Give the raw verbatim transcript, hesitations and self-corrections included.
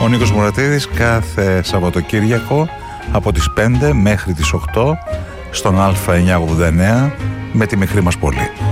Νίκος Μουρατίδης κάθε Σαββατοκύριακο από τις πέντε μέχρι τις οκτώ στον Α εννιακόσια ογδόντα εννέα με τη μικρή μας πόλη.